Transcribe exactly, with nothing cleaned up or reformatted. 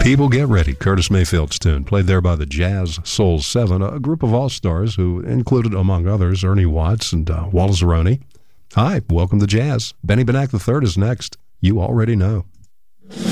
People Get Ready, Curtis Mayfield's tune, played there by the Jazz Soul Seven, a group of all-stars who included, among others, Ernie Watts and uh, Wallace Aroni. Hi, welcome to Jazz. Benny Benack the third is next. You already know.